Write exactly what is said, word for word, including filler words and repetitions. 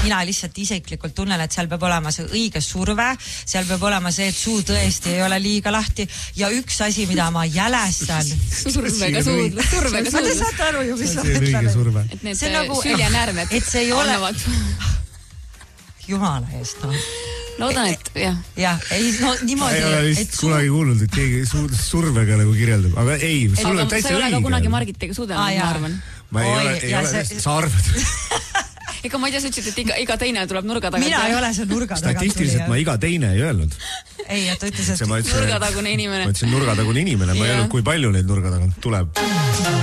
mina lihtsalt isiklikult tunnen, et seal peab olema see õige surve, seal peab olema see, et suu tõesti ei ole liiga lahti ja üks asi, mida ma jälestan survega suudlus, survega suudlus. Te saate aru ju, mis ma ütlen. Et need nagu, süljenärved et see ei ole annavad. Jumala eest, no. Loodan, et jah. Jah, ei, no niimoodi. Ei ole vist suu... kunagi kuulnud, et keegi survega nagu kirjeldab, aga ei, sul on täitsa õige. Sa ei ole ka kunagi Margitega suudelnud, ma arvan. Ma ei Oi, ole, ei ole, see... sa arvad. Ega ma ei tea, sa ütlesid, et iga, iga teine tuleb nurga tagant. Mina ei ole see nurga tagant. Statistiliselt ma iga teine ei öelnud. Ei, et ta ütles, et nurgatagune inimene. Ma ütlesin nurgatagune inimene, ma ei öelnud, kui palju neid nurga tagant tuleb.